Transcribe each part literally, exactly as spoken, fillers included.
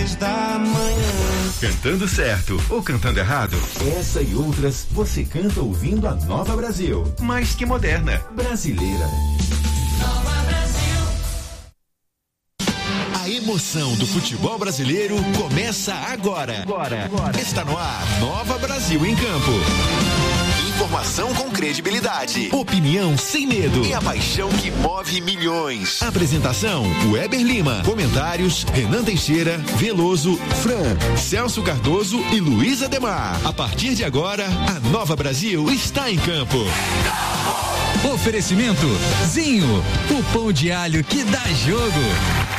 três da manhã. Cantando certo ou cantando errado? Essa e outras você canta ouvindo a Nova Brasil. Mais que moderna. Brasileira. Nova Brasil. A emoção do futebol brasileiro começa agora. Agora. agora. Está no ar Nova Brasil em Campo. Informação com credibilidade, opinião sem medo e a paixão que move milhões. Apresentação: Weber Lima. Comentários: Renan Teixeira, Veloso, Fran, Celso Cardoso e Luiz Ademar. A partir de agora, a Nova Brasil está em campo. Oferecimento: Zinho, o pão de alho que dá jogo.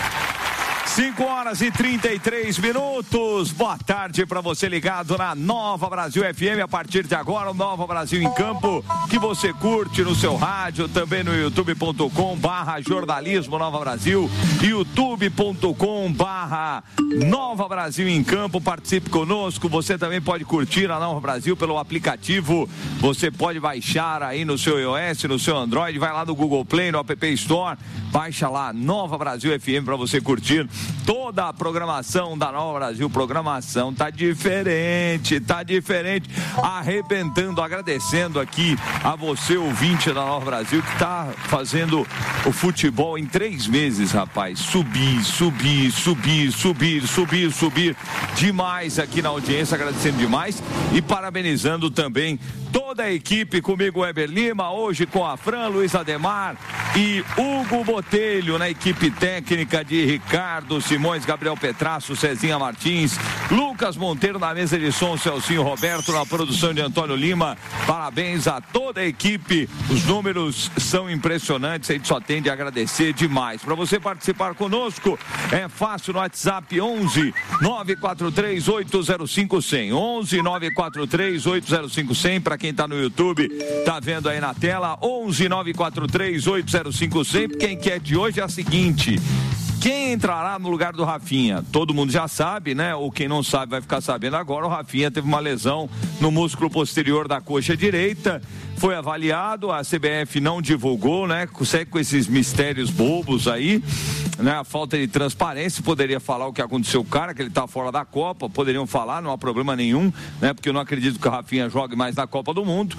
cinco horas e trinta e três minutos. Boa tarde para você ligado na Nova Brasil F M. A partir de agora, o Nova Brasil em Campo, que você curte no seu rádio, também no youtube ponto com barra jornalismo Nova Brasil, youtube ponto com barra Nova Brasil em Campo. Participe conosco. Você também pode curtir a Nova Brasil pelo aplicativo. Você pode baixar aí no seu iOS, no seu Android. Vai lá no Google Play, no App Store. Baixa lá Nova Brasil F M para você curtir toda a programação da Nova Brasil. Programação tá diferente, tá diferente. Arrebentando, agradecendo aqui a você, ouvinte da Nova Brasil, que tá fazendo o futebol em três meses, rapaz. Subir, subir, subir, subir, subir, subir. Demais aqui na audiência, agradecendo demais e parabenizando também toda a equipe. Comigo, Weber Lima, hoje com a Fran, Luiz Ademar e Hugo Botelho, na equipe técnica de Ricardo Simões, Gabriel Petrasso, Cezinha Martins, Lucas Monteiro na mesa de som, Celcinho Roberto na produção de Antônio Lima. Parabéns a toda a equipe, os números são impressionantes, a gente só tem de agradecer demais. Para você participar conosco, é fácil no WhatsApp onze nove quatro três oito zero cinco cem, onze nove quatro três oito zero cinco cem. Para quem tá no YouTube, tá vendo aí na tela, onze nove quatro três oito zero cinco cem. Porque a enquete de hoje é a seguinte: quem entrará no lugar do Rafinha? Todo mundo já sabe, né? Ou quem não sabe vai ficar sabendo agora. O Rafinha teve uma lesão no músculo posterior da coxa direita. Foi avaliado, a C B F não divulgou, né? Segue com esses mistérios bobos aí, né? A falta de transparência. Poderia falar o que aconteceu com o cara, que ele tá fora da Copa. Poderiam falar, não há problema nenhum, né? Porque eu não acredito que o Rafinha jogue mais na Copa do Mundo.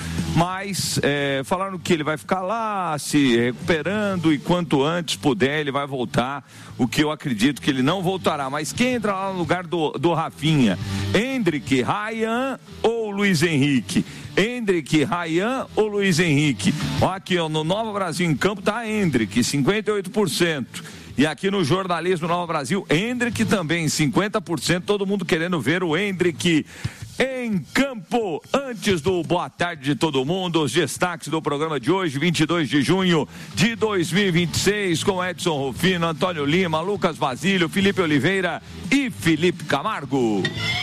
Mas é, falaram que ele vai ficar lá se recuperando e quanto antes puder ele vai voltar. O que eu acredito que ele não voltará. Mas quem entra lá no lugar do, do Rafinha? Endrick, Ryan ou Luiz Henrique? Endrick, Ryan ou Luiz Henrique? Ó, aqui ó, no Nova Brasil em Campo tá Endrick, cinquenta e oito por cento. E aqui no Jornalismo Nova Brasil, Endrick também, cinquenta por cento. Todo mundo querendo ver o Endrick em campo. Antes do boa tarde de todo mundo, os destaques do programa de hoje, vinte e dois de junho de dois mil e vinte e seis, com Edson Rufino, Antônio Lima, Lucas Basílio, Felipe Oliveira e Felipe Camargo.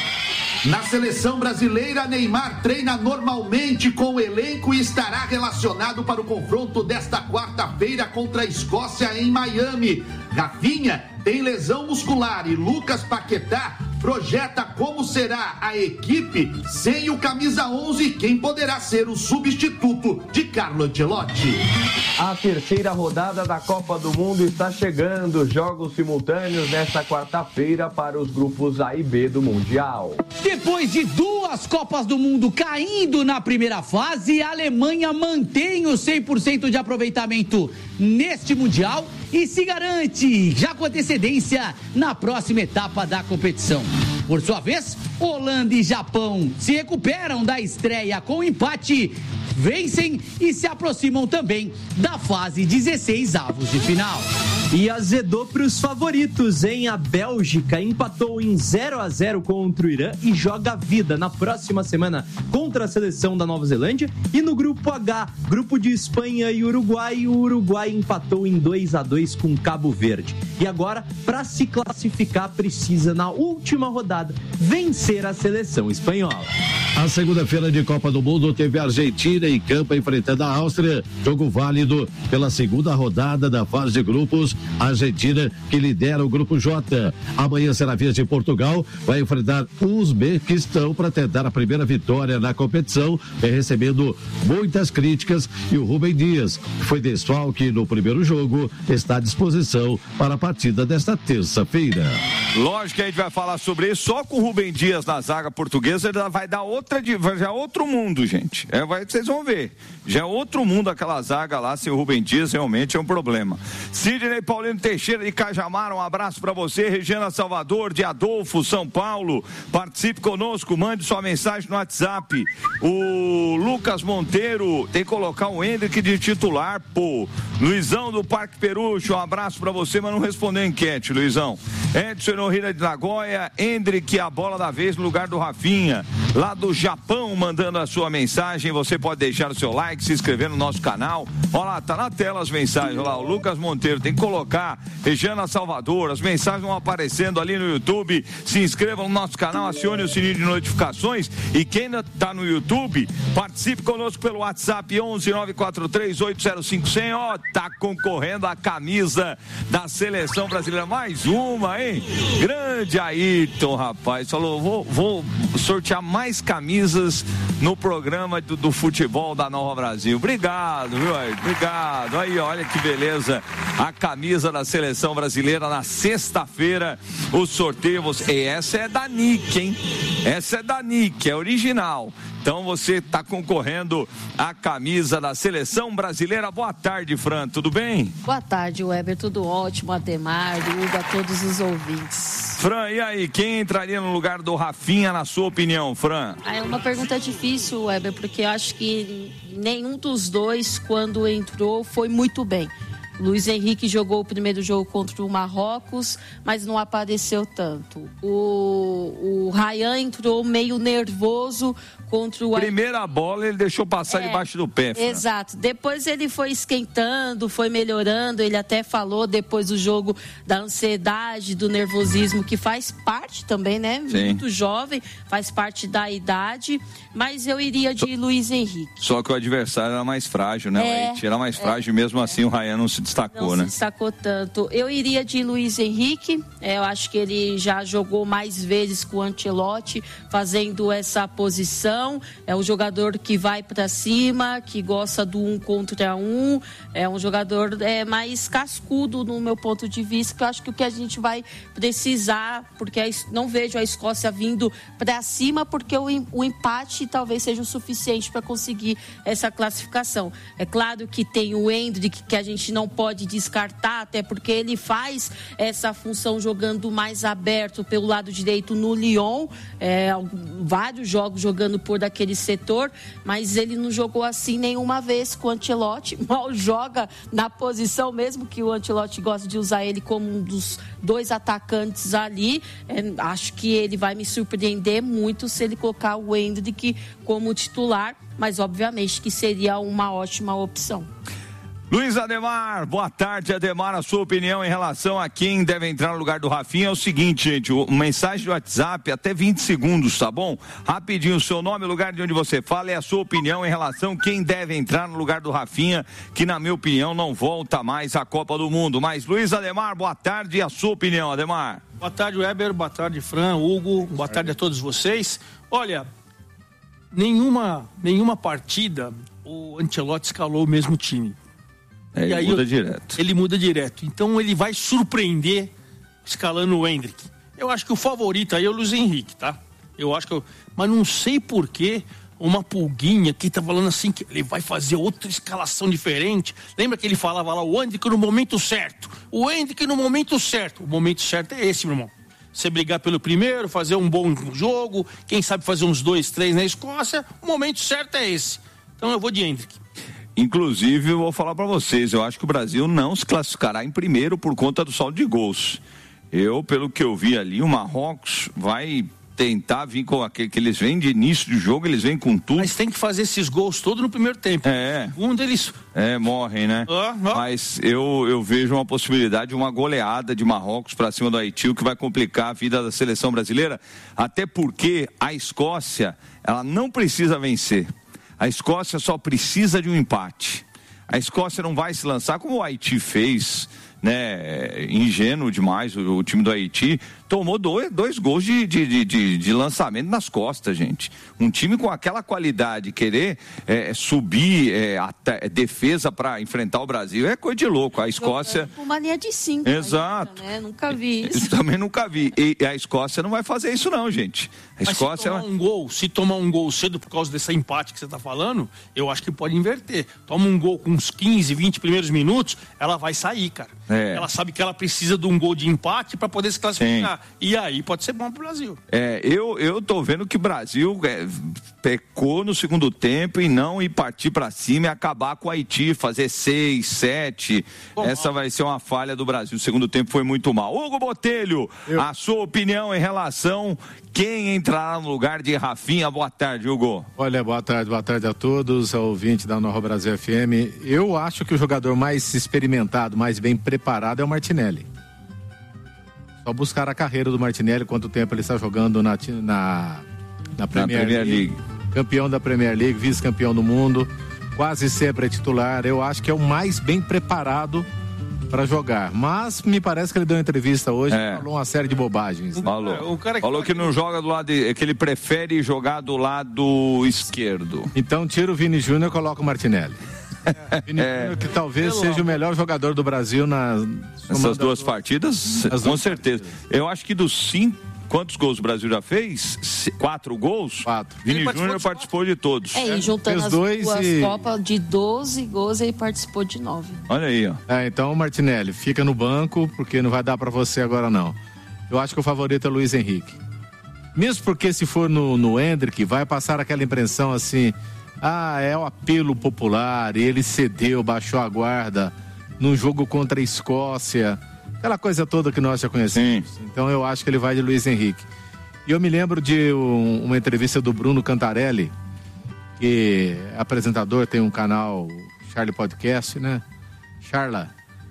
Na seleção brasileira, Neymar treina normalmente com o elenco e estará relacionado para o confronto desta quarta-feira contra a Escócia em Miami. Rafinha tem lesão muscular e Lucas Paquetá projeta como será a equipe sem o camisa onze, quem poderá ser o substituto de Carlo Ancelotti. A terceira rodada da Copa do Mundo está chegando. Jogos simultâneos nesta quarta-feira para os grupos A e B do Mundial. Depois de duas Copas do Mundo caindo na primeira fase, a Alemanha mantém o cem por cento de aproveitamento neste Mundial e se garante, já com antecedência, na próxima etapa da competição. Por sua vez, Holanda e Japão se recuperam da estreia com empate, vencem e se aproximam também da fase dezesseis avos de final. E azedou para os favoritos, hein? A Bélgica empatou em zero a zero contra o Irã e joga a vida na próxima semana contra a seleção da Nova Zelândia. E no grupo H, grupo de Espanha e Uruguai, o Uruguai empatou em dois a dois com Cabo Verde. E agora, para se classificar, precisa na última rodada vencer a seleção espanhola. A segunda-feira de Copa do Mundo teve a Argentina em campo enfrentando a Áustria. Jogo válido pela segunda rodada da fase de grupos Unidos. A Argentina, que lidera o grupo J. Amanhã será a vez de Portugal, vai enfrentar o Uzbequistão para tentar a primeira vitória na competição, é, recebendo muitas críticas, e o Rubem Dias, que foi desfalque no primeiro jogo, está à disposição para a partida desta terça-feira. Lógico que a gente vai falar sobre isso, só com o Rubem Dias na zaga portuguesa, ele vai dar outra, já é outro mundo, gente. É, vai, vocês vão ver, já é outro mundo aquela zaga lá, sem o Rubem Dias realmente é um problema. Sidney Paulino Teixeira de Cajamar, um abraço para você. Regiana Salvador, de Adolfo, São Paulo, participe conosco, mande sua mensagem no WhatsApp. O Lucas Monteiro tem que colocar o Hendrick de titular, pô. Luizão do Parque Perucho, um abraço para você, mas não respondeu a enquete, Luizão. Edson Norrida de Nagoya, Hendrick, a bola da vez no lugar do Rafinha, lá do Japão, mandando a sua mensagem. Você pode deixar o seu like, se inscrever no nosso canal. Olha lá, tá na tela as mensagens, olha lá, o Lucas Monteiro tem que colocar, Regiana Salvador, as mensagens vão aparecendo ali no YouTube. Se inscreva no nosso canal, acione o sininho de notificações, e quem ainda tá no YouTube, participe conosco pelo WhatsApp onze nove quatro três oito zero cinco zero zero. Ó, tá concorrendo a camisa da seleção brasileira, mais uma, hein? Grande Ayrton, rapaz, falou, vou, vou sortear mais camisas no programa do, do futebol da Nova Brasil. Obrigado, viu, Ayrton? Obrigado. Aí, olha que beleza, a camisa da seleção brasileira na sexta-feira, o sorteio, você... e essa é da Nick, hein? Essa é da Nick, é original. Então você está concorrendo à camisa da seleção brasileira. Boa tarde, Fran, tudo bem? Boa tarde, Weber, tudo ótimo, Ademar, Hugo, a todos os ouvintes. Fran, e aí, quem entraria no lugar do Rafinha, na sua opinião, Fran? Ah, é uma pergunta difícil, Weber, porque eu acho que nenhum dos dois, quando entrou, foi muito bem. Luiz Henrique jogou o primeiro jogo contra o Marrocos, mas não apareceu tanto. O, o Ryan entrou meio nervoso contra o... Primeira bola ele deixou passar é, debaixo do pé. Fran. Exato. Depois ele foi esquentando, foi melhorando. Ele até falou depois do jogo da ansiedade, do nervosismo, que faz parte também, né? Sim. Muito jovem, faz parte da idade. Mas eu iria de só, Luiz Henrique. Só que o adversário era mais frágil, né? É, o era mais frágil, é, mesmo assim o Ryan não se destacou, não né? se destacou tanto. Eu iria de Luiz Henrique. É, eu acho que ele já jogou mais vezes com o Ancelotti, fazendo essa posição. É um jogador que vai para cima, que gosta do um contra um. É um jogador é, mais cascudo no meu ponto de vista, que eu acho que o que a gente vai precisar, porque não vejo a Escócia vindo para cima, porque o, o empate talvez seja o suficiente para conseguir essa classificação. É claro que tem o Hendrick, que a gente não pode descartar, até porque ele faz essa função jogando mais aberto pelo lado direito no Lyon, é, vários jogos jogando por daquele setor, mas ele não jogou assim nenhuma vez com o Ancelotti, mal joga na posição mesmo, que o Ancelotti gosta de usar ele como um dos dois atacantes ali. É, acho que ele vai me surpreender muito se ele colocar o Hendrick como titular, mas obviamente que seria uma ótima opção. Luiz Ademar, boa tarde, Ademar, a sua opinião em relação a quem deve entrar no lugar do Rafinha é o seguinte, gente, uma mensagem do WhatsApp, até vinte segundos, tá bom? Rapidinho, o seu nome, o lugar de onde você fala e a sua opinião em relação a quem deve entrar no lugar do Rafinha, que na minha opinião não volta mais à Copa do Mundo. Mas Luiz Ademar, boa tarde, e a sua opinião, Ademar? Boa tarde, Weber, boa tarde, Fran, Hugo, boa tarde a todos vocês. Olha, nenhuma, nenhuma partida o Ancelotti escalou o mesmo time. É, ele e aí muda eu, direto. Ele muda direto. Então ele vai surpreender escalando o Hendrick. Eu acho que o favorito aí é o Luiz Henrique, tá? Eu acho que eu... Mas não sei por que uma pulguinha que tá falando assim que ele vai fazer outra escalação diferente. Lembra que ele falava lá, o Hendrick no momento certo. O Hendrick no momento certo. O momento certo é esse, meu irmão. Você brigar pelo primeiro, fazer um bom jogo, quem sabe fazer uns dois, três na Escócia, o momento certo é esse. Então eu vou de Hendrick. Inclusive, eu vou falar para vocês, eu acho que o Brasil não se classificará em primeiro por conta do saldo de gols. Eu, pelo que eu vi ali, o Marrocos vai tentar vir com aquele que eles vêm de início de jogo, eles vêm com tudo. Mas tem que fazer esses gols todos no primeiro tempo. É. Um deles... É, morrem, né? Ah, ah. Mas eu, eu vejo uma possibilidade de uma goleada de Marrocos para cima do Haiti, o que vai complicar a vida da seleção brasileira, até porque a Escócia, ela não precisa vencer. A Escócia só precisa de um empate. A Escócia não vai se lançar como o Haiti fez né, ingênuo demais, o, o time do Haiti tomou dois, dois gols de, de, de, de lançamento nas costas, gente. Um time com aquela qualidade, querer é, subir é, a te, defesa para enfrentar o Brasil é coisa de louco. A Escócia... Uma linha de cinco. Exato. Ainda, né? Nunca vi isso. Eu também nunca vi. E a Escócia não vai fazer isso não, gente. A Mas Escócia... se tomar um gol, se tomar um gol cedo por causa desse empate que você está falando, eu acho que pode inverter. Toma um gol com uns quinze, vinte primeiros minutos, ela vai sair, cara. É. Ela sabe que ela precisa de um gol de empate para poder se classificar. Sim. E aí pode ser bom pro Brasil. É, eu, eu tô vendo que o Brasil é, pecou no segundo tempo e não ir partir para cima e acabar com o Haiti, fazer seis, sete. Bom, essa vai ser uma falha do Brasil. O segundo tempo foi muito mal. Hugo Botelho, eu... a sua opinião em relação quem entrará no lugar de Rafinha? Boa tarde, Hugo. Olha, boa tarde, boa tarde a todos, ao ouvinte da Nova Brasil F M. Eu acho que o jogador mais experimentado, mais bem preparado é o Martinelli. Só buscar a carreira do Martinelli, quanto tempo ele está jogando na, na, na Premier, na Premier League. League. Campeão da Premier League, vice-campeão do mundo, quase sempre é titular. Eu acho que é o mais bem preparado para jogar. Mas me parece que ele deu uma entrevista hoje é. e falou uma série de bobagens. Falou, o cara que falou que não joga do lado, de, que ele prefere jogar do lado esquerdo. Então tira o Vini Júnior e coloca o Martinelli. É, Vini é. Júnior, que talvez Pelo seja amor. o melhor jogador do Brasil nas Essas duas partidas, As com duas certeza. Partidas. Eu acho que dos cinco, quantos gols o Brasil já fez? Quatro gols? Quatro. Vini Júnior participou de todos. É, e juntando as dois duas e... Copas de doze gols, ele participou de nove. Olha aí, ó. É, então, Martinelli, fica no banco, porque não vai dar pra você agora, não. Eu acho que o favorito é Luiz Henrique. Mesmo porque se for no, no Endrick, vai passar aquela impressão assim... Ah, é o apelo popular, e ele cedeu, baixou a guarda num jogo contra a Escócia, aquela coisa toda que nós já conhecemos. Sim. Então eu acho que ele vai de Luiz Henrique. E eu me lembro de um, uma entrevista do Bruno Cantarelli, que é apresentador, tem um canal, Charlie Podcast, né? Charla.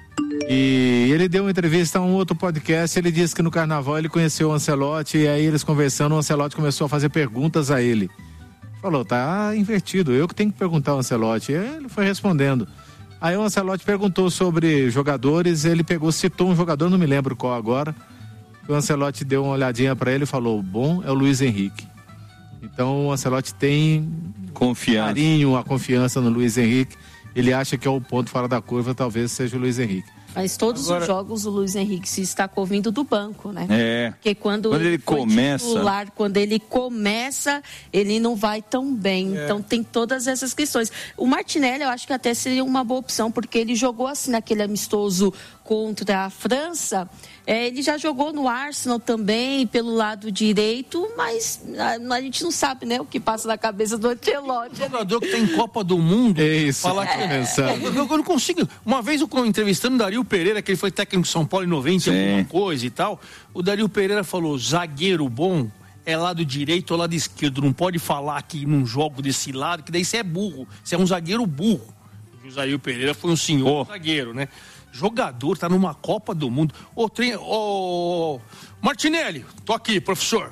E ele deu uma entrevista a um outro podcast, ele disse que no Carnaval ele conheceu o Ancelotti, e aí eles conversando, o Ancelotti começou a fazer perguntas a ele. Falou, tá invertido, eu que tenho que perguntar ao Ancelotti. E ele foi respondendo. Aí o Ancelotti perguntou sobre jogadores, ele pegou, citou um jogador, não me lembro qual agora. O Ancelotti deu uma olhadinha para ele e falou, bom, é o Luiz Henrique. Então o Ancelotti tem confiança. carinho, a confiança no Luiz Henrique. Ele acha que é o ponto fora da curva, talvez seja o Luiz Henrique. Mas todos Agora... os jogos o Luiz Henrique se destacou vindo do banco, né? É. Porque quando, quando ele começa, titular, quando ele começa, ele não vai tão bem. É. Então tem todas essas questões. O Martinelli, eu acho que até seria uma boa opção, porque ele jogou assim naquele amistoso contra a França. É, ele já jogou no Arsenal também, pelo lado direito, mas a, a gente não sabe, né, o que passa na cabeça do Ancelotti. Jogador que tem Copa do Mundo. É isso. Falar que é. eu, eu, eu não consigo. Uma vez eu entrevistando o Dario Pereira, que ele foi técnico de São Paulo em noventa, Sim. alguma coisa e tal. O Dario Pereira falou: zagueiro bom é lado direito ou lado esquerdo. Não pode falar que num jogo desse lado, que daí você é burro. Você é um zagueiro burro. O Dario Pereira foi um senhor oh. zagueiro, né? Jogador, tá numa Copa do Mundo. Ô, treino, ô, Martinelli, tô aqui, professor.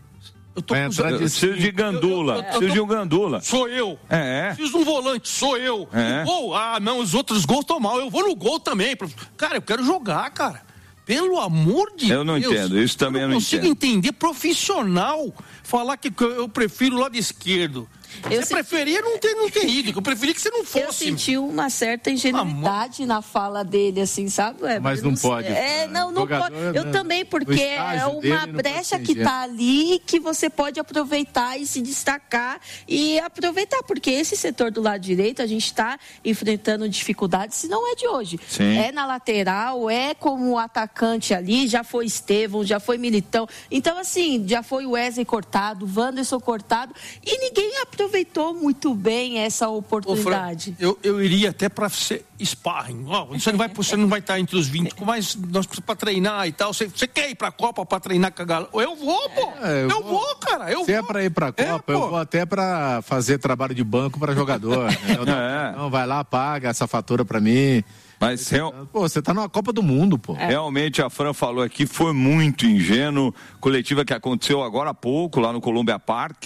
Eu tô é, com preciso de gandula. Eu, eu, eu, preciso de um gandula. Sou eu. É. Preciso de um volante, sou eu. É. Gol, ah, não, os outros gols estão mal. Eu vou no gol também. Cara, eu quero jogar, cara. Pelo amor de Deus. Eu não Deus, entendo, isso também eu não consigo entendo. entender profissional falar que eu prefiro o lado esquerdo. Eu você senti... preferia não ter, não ter ido, eu preferia que você não fosse. Eu senti uma certa ingenuidade ah, na fala dele, assim, sabe? É, mas não, não pode. É, não, não pode. Eu não. também, porque é uma brecha que tá ali que você pode aproveitar e se destacar e aproveitar, porque esse setor do lado direito, a gente está enfrentando dificuldades, se não é de hoje. Sim. É na lateral, é como atacante ali, já foi Estevão, já foi Militão. Então, assim, já foi o Wesley cortado, o Wanderson cortado, e ninguém aproveitou. aproveitou muito bem essa oportunidade. Ô, Fran, eu, eu iria até para ser sparring. Oh, você, não vai, você não vai estar entre os vinte, mas nós para treinar e tal. Você, você quer ir para a Copa para treinar com a galera? Eu vou, pô. É, eu, eu vou, vou, cara. Eu Se vou. é para ir para a Copa, é, eu vou até para fazer trabalho de banco para jogador. Né? Não, vai lá, paga essa fatura para mim. Mas real... Pô, você tá numa Copa do Mundo, pô. É. Realmente a Fran falou aqui, foi muito ingênuo. Coletiva que aconteceu agora há pouco, lá no Columbia Park.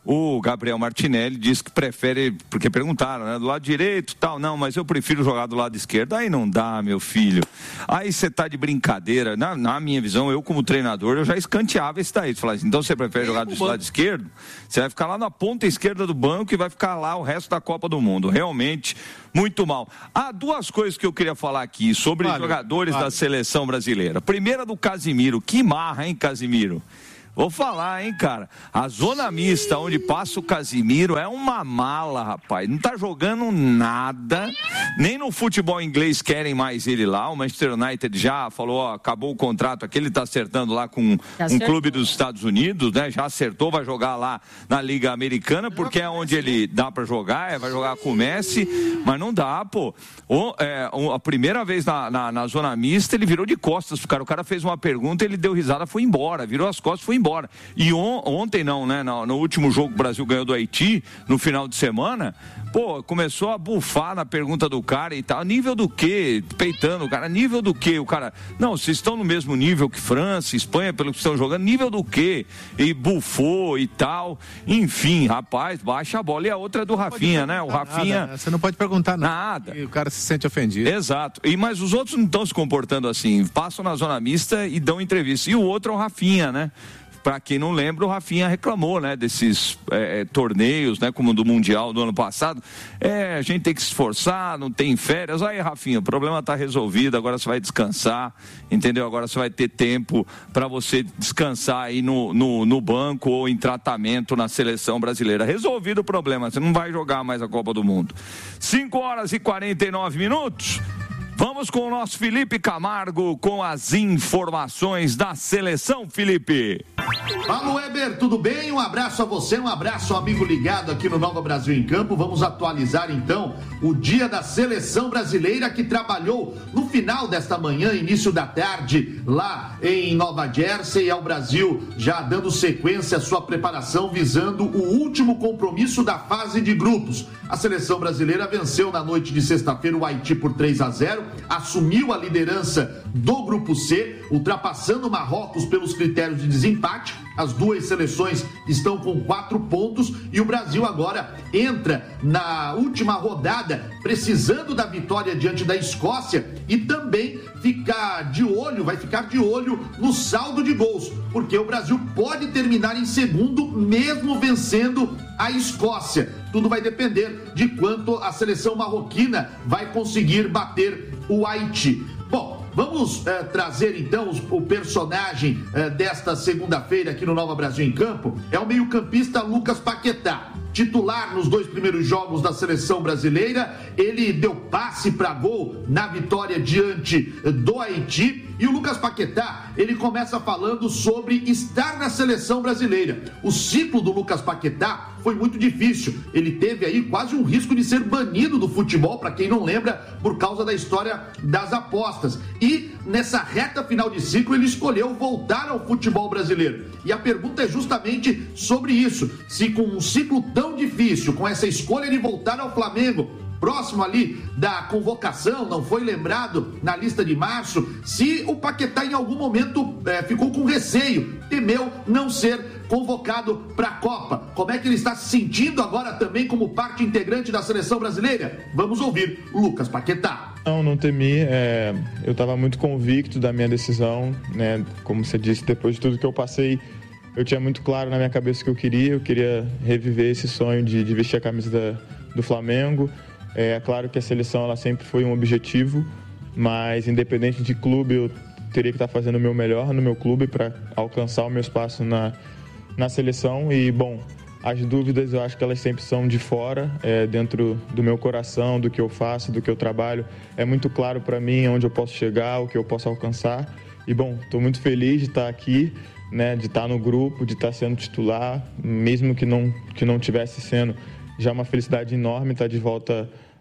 o Gabriel Martinelli diz que prefere, porque perguntaram, né, do lado direito tal, não, mas eu prefiro jogar do lado esquerdo. Aí não dá, meu filho. Aí você tá de brincadeira. Na, na minha visão, eu como treinador, eu já escanteava esse daí. Falar assim, então você prefere jogar do lado esquerdo? Você vai ficar lá na ponta esquerda do banco e vai ficar lá o resto da Copa do Mundo. Realmente, muito mal. Há duas coisas que eu queria falar aqui sobre vale, jogadores vale. da seleção brasileira. Primeira do Casimiro. Que marra, hein, Casimiro? Vou falar, hein, cara. A zona mista onde passa o Casimiro é uma mala, rapaz. Não tá jogando nada. Nem no futebol inglês querem mais ele lá. O Manchester United já falou, ó, acabou o contrato aqui. Ele tá acertando lá com um clube dos Estados Unidos, né? Já acertou, vai jogar lá na Liga Americana, porque é onde ele dá pra jogar, é, vai jogar com o Messi. Mas não dá, pô. O, é, a primeira vez na, na, na zona mista, ele virou de costas pro cara. O cara fez uma pergunta, ele deu risada, foi embora. Virou as costas, foi embora. Embora. E on, ontem não, né? No, no último jogo que o Brasil ganhou do Haiti, no final de semana, pô, começou a bufar na pergunta do cara e tal. Nível do quê? Peitando o cara. Nível do quê? O cara, não, vocês estão no mesmo nível que França, Espanha, pelo que estão jogando. Nível do quê? E bufou e tal. Enfim, rapaz, baixa a bola. E a outra é do Rafinha, né? O Rafinha... Nada, né? Você não pode perguntar nada. Nada. E o cara se sente ofendido. Exato. E, mas os outros não estão se comportando assim. Passam na zona mista e dão entrevista. E o outro é o Rafinha, né? Para quem não lembra, o Rafinha reclamou, né, desses é, torneios, né, como do Mundial do ano passado. É, a gente tem que se esforçar, não tem férias. Aí, Rafinha, o problema está resolvido, agora você vai descansar, entendeu? Agora você vai ter tempo para você descansar aí no, no, no banco ou em tratamento na seleção brasileira. Resolvido o problema, você não vai jogar mais a Copa do Mundo. cinco horas e quarenta e nove minutos. Vamos com o nosso Felipe Camargo com as informações da seleção, Felipe. Fala, Weber, tudo bem? Um abraço a você, um abraço ao amigo ligado aqui no Nova Brasil em Campo. Vamos atualizar então o dia da seleção brasileira que trabalhou no final desta manhã, início da tarde, lá em Nova Jersey, ao Brasil já dando sequência à sua preparação visando o último compromisso da fase de grupos. A seleção brasileira venceu na noite de sexta-feira o Haiti por três a zero, assumiu a liderança do grupo C, ultrapassando o Marrocos pelos critérios de desempate. As duas seleções estão com quatro pontos e o Brasil agora entra na última rodada precisando da vitória diante da Escócia e também ficar de olho, vai ficar de olho no saldo de gols, porque o Brasil pode terminar em segundo mesmo vencendo a Escócia. Tudo vai depender de quanto a seleção marroquina vai conseguir bater o Haiti. Bom, vamos eh, trazer então os, o personagem eh, desta segunda-feira aqui no Nova Brasil em Campo. É o meio-campista Lucas Paquetá. Titular nos dois primeiros jogos da seleção brasileira, ele deu passe para gol na vitória diante do Haiti. E o Lucas Paquetá, ele começa falando sobre estar na seleção brasileira. O ciclo do Lucas Paquetá foi muito difícil. Ele teve aí quase um risco de ser banido do futebol, para quem não lembra, por causa da história das apostas. E nessa reta final de ciclo, ele escolheu voltar ao futebol brasileiro. E a pergunta é justamente sobre isso. Se com um ciclo tão difícil, com essa escolha de voltar ao Flamengo, próximo ali da convocação, não foi lembrado na lista de março, se o Paquetá em algum momento é, ficou com receio, temeu não ser convocado para a Copa. Como é que ele está se sentindo agora também como parte integrante da seleção brasileira? Vamos ouvir Lucas Paquetá. Não, não temi, é, eu estava muito convicto da minha decisão, né? Como você disse, depois de tudo que eu passei, eu tinha muito claro na minha cabeça o que eu queria, eu queria reviver esse sonho de, de vestir a camisa da, do Flamengo. É claro que a seleção ela sempre foi um objetivo, mas independente de clube, eu teria que estar fazendo o meu melhor no meu clube para alcançar o meu espaço na, na seleção. E, bom, as dúvidas eu acho que elas sempre são de fora, é, dentro do meu coração, do que eu faço, do que eu trabalho. É muito claro para mim onde eu posso chegar, o que eu posso alcançar. E, bom, estou muito feliz de estar aqui, né, de estar no grupo, de estar sendo titular, mesmo que não, que não tivesse sendo. Já é uma felicidade enorme estar de volta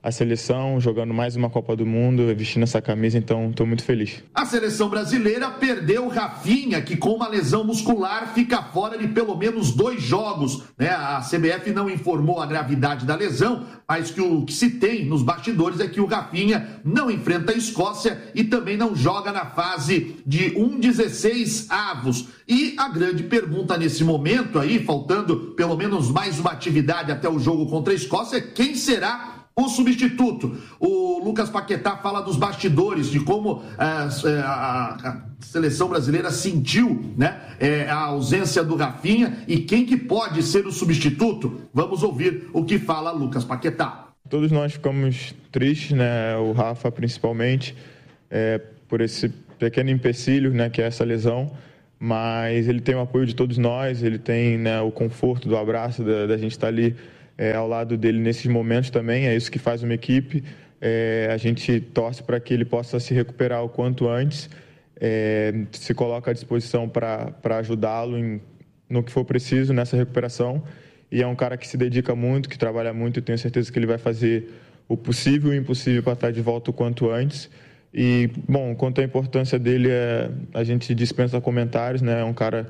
a seleção, jogando mais uma Copa do Mundo, vestindo essa camisa, então estou muito feliz. A seleção brasileira perdeu o Rafinha, que com uma lesão muscular fica fora de pelo menos dois jogos, né? A C B F não informou a gravidade da lesão, mas que o que se tem nos bastidores é que o Rafinha não enfrenta a Escócia e também não joga na fase de um dezesseis avos. E a grande pergunta nesse momento aí, faltando pelo menos mais uma atividade até o jogo contra a Escócia, é quem será o substituto. O Lucas Paquetá fala dos bastidores, de como a, a, a seleção brasileira sentiu, né, é, a ausência do Rafinha e quem que pode ser o substituto. Vamos ouvir o que fala Lucas Paquetá. Todos nós ficamos tristes, né, o Rafa principalmente, é, por esse pequeno empecilho, né, que é essa lesão, mas ele tem o apoio de todos nós, ele tem, né, o conforto do abraço, da, da gente estar ali É, ao lado dele nesses momentos também, é isso que faz uma equipe. É, a gente torce para que ele possa se recuperar o quanto antes, é, se coloca à disposição para ajudá-lo em, no que for preciso nessa recuperação. E é um cara que se dedica muito, que trabalha muito, e tenho certeza que ele vai fazer o possível e o impossível para estar de volta o quanto antes. E, bom, quanto à importância dele, é, a gente dispensa comentários, né? É um cara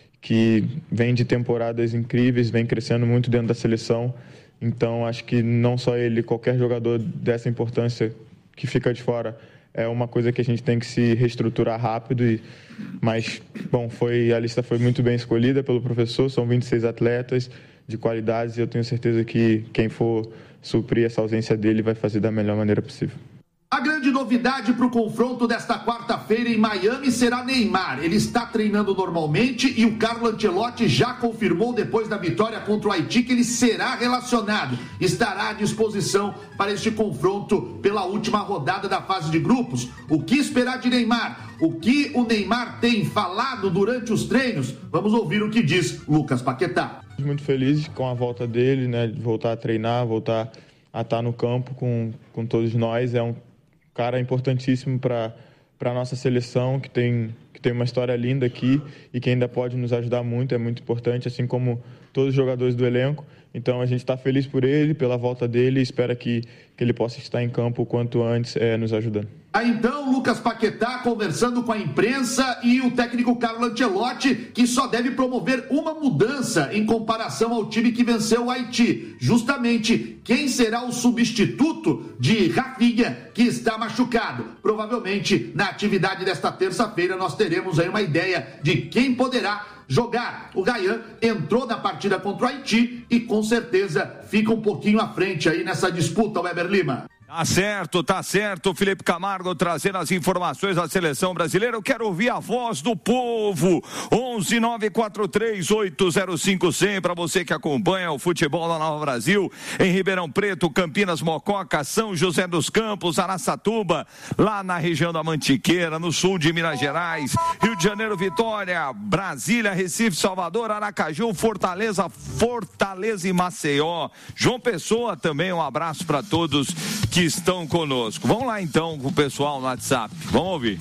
que vem de temporadas incríveis, vem crescendo muito dentro da seleção. Então, acho que não só ele, qualquer jogador dessa importância que fica de fora, é uma coisa que a gente tem que se reestruturar rápido. E, mas, bom, foi, a lista foi muito bem escolhida pelo professor, são vinte e seis atletas de qualidades e eu tenho certeza que quem for suprir essa ausência dele vai fazer da melhor maneira possível. A grande novidade para o confronto desta quarta-feira em Miami será Neymar. Ele está treinando normalmente e o Carlo Ancelotti já confirmou depois da vitória contra o Haiti que ele será relacionado. Estará à disposição para este confronto pela última rodada da fase de grupos. O que esperar de Neymar? O que o Neymar tem falado durante os treinos? Vamos ouvir o que diz Lucas Paquetá. Muito feliz com a volta dele, né? De voltar a treinar, voltar a estar no campo com, com todos nós. É um cara importantíssimo para a nossa seleção, que tem, que tem uma história linda aqui e que ainda pode nos ajudar muito, é muito importante, assim como todos os jogadores do elenco. Então a gente está feliz por ele, pela volta dele e espera que, que ele possa estar em campo o quanto antes, é, nos ajudando. Aí então, Lucas Paquetá conversando com a imprensa e o técnico Carlo Ancelotti, que só deve promover uma mudança em comparação ao time que venceu o Haiti. Justamente, quem será o substituto de Rafinha, que está machucado? Provavelmente, na atividade desta terça-feira, nós teremos aí uma ideia de quem poderá jogar. O Gayan entrou na partida contra o Haiti e com certeza fica um pouquinho à frente aí nessa disputa, Weber Lima. Tá certo, tá certo, Felipe Camargo trazendo as informações da seleção brasileira. Eu quero ouvir a voz do povo. onze nove quatro três oito zero cinco cem para você que acompanha o futebol da Nova Brasil em Ribeirão Preto, Campinas, Mococa, São José dos Campos, Araçatuba, lá na região da Mantiqueira, no sul de Minas Gerais, Rio de Janeiro, Vitória, Brasília, Recife, Salvador, Aracaju, Fortaleza, Fortaleza e Maceió, João Pessoa também. Um abraço para todos que estão conosco. Vamos lá então com o pessoal no WhatsApp. Vamos ouvir.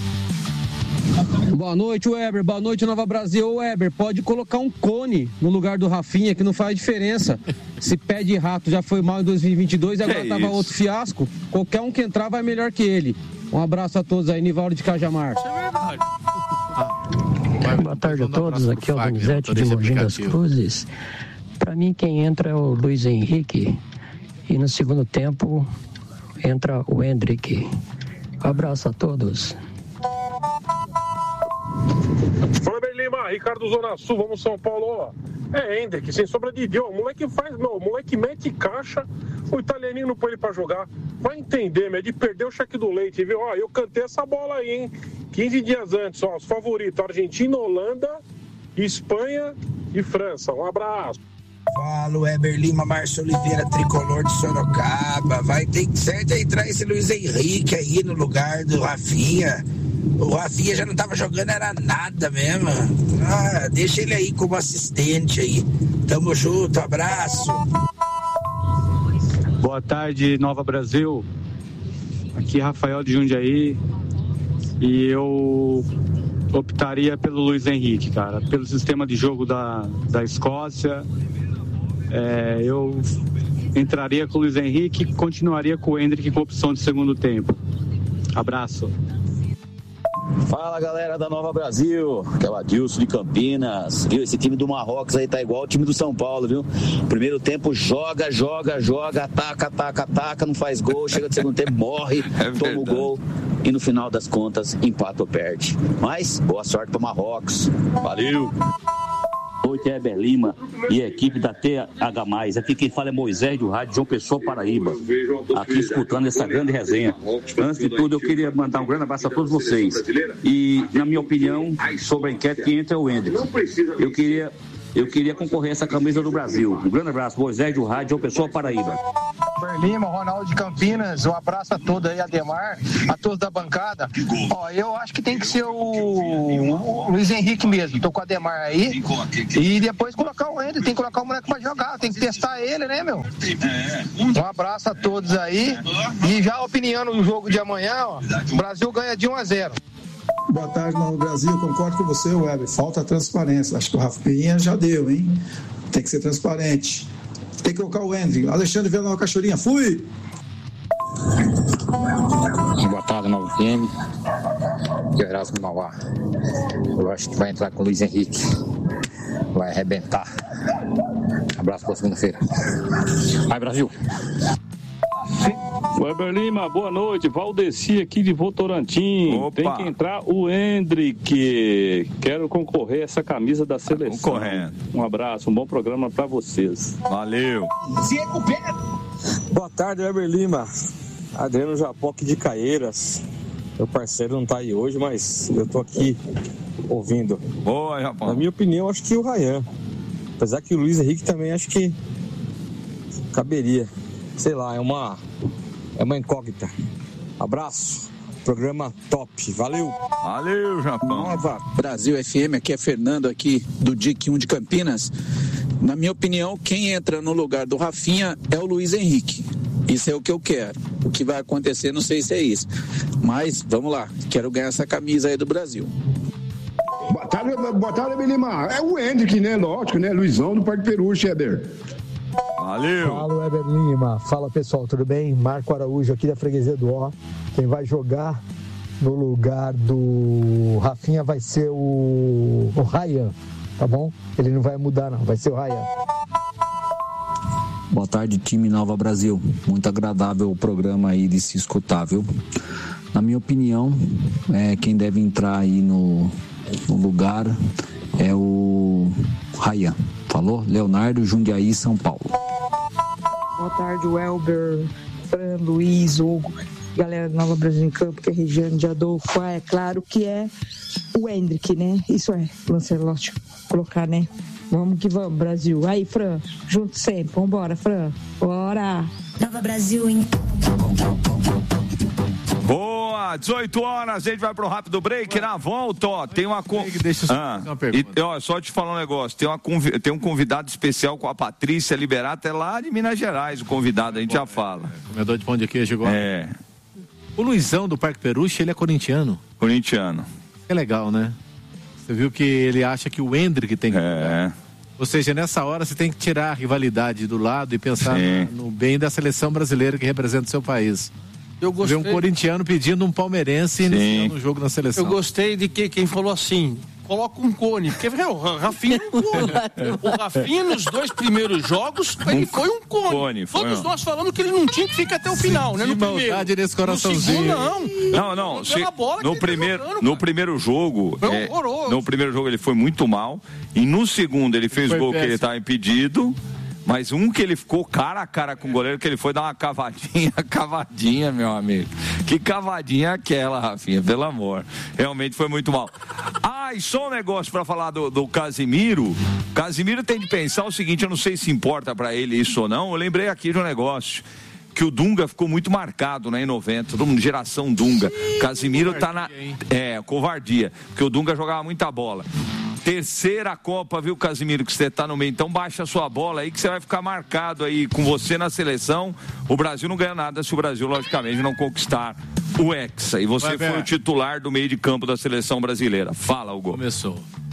Boa noite, Weber. Boa noite, Nova Brasil. Weber, pode colocar um cone no lugar do Rafinha, que não faz diferença. Se pé de rato já foi mal em dois mil e vinte e dois e agora estava outro fiasco. Qualquer um que entrar vai melhor que ele. Um abraço a todos aí, Nivaldo de Cajamar. Isso é verdade. Boa tarde a todos. Aqui é o Donizete de Mogi das Cruzes. Para mim, quem entra é o Luiz Henrique. E no segundo tempo entra o Hendrick. Um abraço a todos. Fala bem, Lima, Ricardo Zona Sul, vamos São Paulo. É Hendrick, sem sombra de Deus. O moleque faz, meu, o moleque mete caixa, o italianinho não põe ele pra jogar. Vai entender, meu, é de perder o cheque do leite, viu? Ó, eu cantei essa bola aí, hein? quinze dias antes, ó, os favoritos: Argentina, Holanda, Espanha e França. Um abraço. Fala, Weber Lima, Márcio Oliveira, tricolor de Sorocaba. Vai ter que certo entrar esse Luiz Henrique aí no lugar do Rafinha. O Rafinha já não tava jogando, era nada mesmo. Ah, deixa ele aí como assistente aí. Tamo junto, abraço. Boa tarde, Nova Brasil. Aqui Rafael de Jundiaí. E eu optaria pelo Luiz Henrique, cara. Pelo sistema de jogo da, da Escócia. É, eu entraria com o Luiz Henrique e continuaria com o Endrick com opção de segundo tempo. Abraço. Fala, galera da Nova Brasil, que é o Adilson de Campinas, viu? Esse time do Marrocos aí tá igual o time do São Paulo, viu? Primeiro tempo joga, joga, joga, ataca, ataca, ataca, não faz gol, chega no segundo tempo, morre, é toma o gol e no final das contas empata ou perde. Mas boa sorte pro Marrocos, valeu! Boa noite, Heber Lima e a equipe da T H mais. Aqui quem fala é Moisés do Rádio João Pessoa, Paraíba. Aqui escutando essa grande resenha. Antes de tudo, eu queria mandar um grande abraço a todos vocês. E, na minha opinião, sobre a enquete que entra o Endrick, eu queria, eu queria concorrer a essa camisa do Brasil. Um grande abraço, Moisés do Rádio João Pessoa, Paraíba. Lima, Ronaldo de Campinas, um abraço a todos aí, Ademar, a todos da bancada. Ó, eu acho que tem que ser o, o Luiz Henrique mesmo, tô com o Ademar aí, e depois colocar o Ender, tem que colocar o moleque pra jogar, tem que testar ele, né, meu? Um abraço a todos aí, e já opiniando no jogo de amanhã, ó, o Brasil ganha de um a zero. Boa tarde, Novo Brasil, concordo com você, Weber, falta transparência, acho que o Rafinha já deu, hein? Tem que ser transparente. Tem que colocar o Endrick. Alexandre Vilanova Cachoeirinha, fui! Boa tarde, Nova F M. Que é o Erasmo Mauá. Eu acho que vai entrar com o Luiz Henrique. Vai arrebentar. Abraço para segunda-feira. Vai, Brasil! Weber Lima, boa noite. Valdeci aqui de Votorantim. Opa. Tem que entrar o Endrick. Quero concorrer a essa camisa da seleção. Concorrendo. Um abraço, um bom programa para vocês. Valeu. Boa tarde, Weber Lima. Adriano Japoque de Caieiras. Meu parceiro não tá aí hoje, mas eu tô aqui ouvindo. Boa, Japão. Na minha opinião, acho que o Ryan. Apesar que o Luiz Henrique também acho que caberia. Sei lá, é uma, é uma incógnita. Abraço, programa top, valeu. Valeu, Japão. Nova Brasil F M, aqui é Fernando, aqui do D I C um de Campinas. Na minha opinião, quem entra no lugar do Rafinha é o Luiz Henrique. Isso é o que eu quero. O que vai acontecer, não sei se é isso. Mas, vamos lá, quero ganhar essa camisa aí do Brasil. Boa tarde, boa tarde, Lima. É o Endrick, né? Lógico, né? Luizão do Parque Peru, Cheber. Valeu. Fala, Weber Lima. Fala, pessoal, tudo bem? Marco Araújo aqui da Freguesia do Ó. Quem vai jogar no lugar do Rafinha vai ser o, o Ryan, tá bom? Ele não vai mudar, não. Vai ser o Ryan. Boa tarde, time Nova Brasil. Muito agradável o programa aí de se escutar, viu? Na minha opinião, é, quem deve entrar aí no, no lugar é o Ryan. Falou? Leonardo, Jundiaí, São Paulo. Boa tarde, Welber, Fran, Luiz, Hugo, galera do Nova Brasil em Campo, que é Regiane de Adolfo. Ah, é claro que é o Endrick, né? Isso é, Lancelotti, colocar, né? Vamos que vamos, Brasil. Aí, Fran, junto sempre. Vambora, Fran. Bora! Nova Brasil em Boa, dezoito horas, a gente vai pro rápido break. Na volta, ó, tem uma... Con... Deixa eu só ah, fazer uma pergunta. E, ó, só te falar um negócio, tem, uma conv... tem um convidado especial com a Patrícia Liberato, é lá de Minas Gerais, o convidado, a gente já fala. É, comedor de pão de queijo igual. É. O Luizão do Parque Peruche, ele é corintiano. Corintiano. É legal, né? Você viu que ele acha que o Endrick tem que... É. Ou seja, nessa hora você tem que tirar a rivalidade do lado e pensar no, no bem da seleção brasileira que representa o seu país. Eu gostei... Ver um corintiano pedindo um palmeirense iniciando o jogo na seleção. Eu gostei de que quem falou assim, coloca um cone, porque o Rafinha é um cone. O Rafinha nos dois primeiros jogos, ele foi um cone. cone foi Todos não. nós falando que ele não tinha que ficar até o final, né? No primeiro. Nesse coraçãozinho. No segundo, não. Não, não, Pela se, bola no, que primeiro, tá jogando, no primeiro jogo, Foi é, horroroso. no primeiro jogo ele foi muito mal, e no segundo ele fez Foi gol péssimo. que ele estava impedido, mas um que ele ficou cara a cara com o goleiro, que ele foi dar uma cavadinha, cavadinha, meu amigo. Que cavadinha é aquela, Rafinha, pelo amor. Realmente foi muito mal. Ah, e só um negócio pra falar do, do Casimiro. Casimiro tem de pensar o seguinte, eu não sei se importa pra ele isso ou não, eu lembrei aqui de um negócio. Que o Dunga ficou muito marcado, né, em noventa, todo mundo, geração Dunga. Casimiro tá na... É, covardia, porque o Dunga jogava muita bola. Terceira Copa, viu, Casimiro, que você tá no meio. Então baixa a sua bola aí que você vai ficar marcado aí com você na seleção. O Brasil não ganha nada se o Brasil, logicamente, não conquistar o Hexa. E você foi o titular do meio de campo da seleção brasileira. Fala, Hugo. Começou.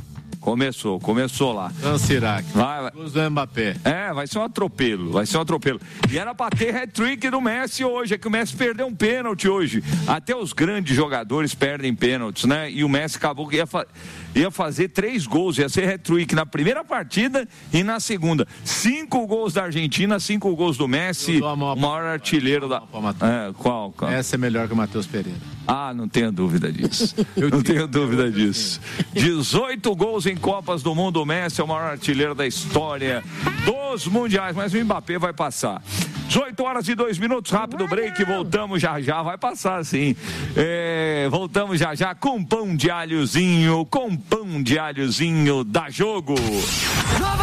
Começou, começou lá. Então, Sirac. Vai, vai. Gols do Mbappé. É, vai ser um atropelo, vai ser um atropelo. E era pra ter hat-trick do Messi hoje, é que o Messi perdeu um pênalti hoje. Até os grandes jogadores perdem pênaltis, né? E o Messi acabou que ia, fa... ia fazer três gols, ia ser hat-trick na primeira partida e na segunda. Cinco gols da Argentina, cinco gols do Messi, o maior artilheiro da... É, qual, qual? Essa é melhor que o Matheus Pereira. Ah, não tenho dúvida disso. Eu não tenho dúvida disso. dezoito gols em Copas do Mundo, o Messi é o maior artilheiro da história dos mundiais, mas o Mbappé vai passar. dezoito horas e dois minutos, rápido break, voltamos já já, vai passar sim. É, voltamos já já com pão de alhozinho, com pão de alhozinho da Jogo.